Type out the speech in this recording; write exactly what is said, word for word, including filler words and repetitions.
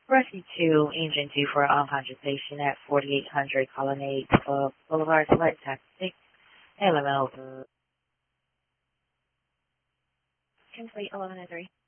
Rescue two, Engine two for Alejandro Station at forty-eight hundred Colonnade Club Boulevard, Flight Taxi eleven oh three. Complete eleven oh three.